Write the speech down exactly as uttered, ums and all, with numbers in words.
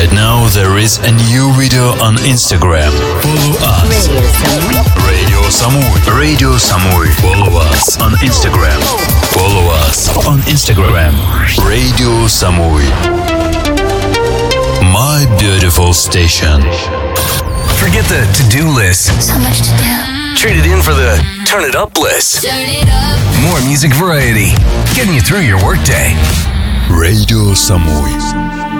Right now there is a new video on Instagram. Follow us. Radio Samui. Radio Samui. Follow us on Instagram. Follow us on Instagram. Radio Samui. My beautiful station. Forget the to-do list. So much to do. Trade it in for the turn it up list. Turn it up. More music variety, getting you through your workday. Radio Samui.